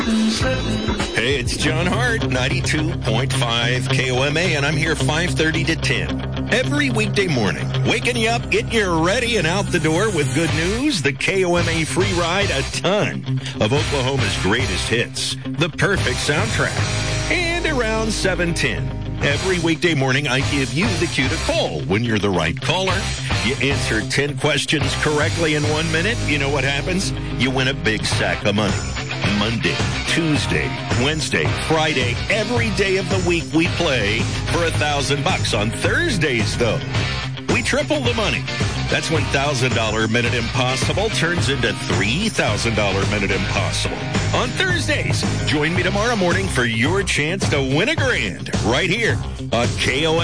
Hey, it's John Hart, 92.5 KOMA, and I'm here 5:30 to 10. Every weekday morning, waking you up, getting you ready and out the door with good news, the KOMA free ride, a ton of Oklahoma's greatest hits, the perfect soundtrack, and around 7:10. Every weekday morning, I give you the cue to call when you're the right caller. You answer 10 questions correctly in 1 minute. You know what happens? You win a big sack of money. Monday, Tuesday, Wednesday, Friday, every day of the week we play for $1,000. On Thursdays, though, we triple the money. That's when $1,000 Minute Impossible turns into $3,000 Minute Impossible. On Thursdays, join me tomorrow morning for your chance to win $1,000 right here on KOM.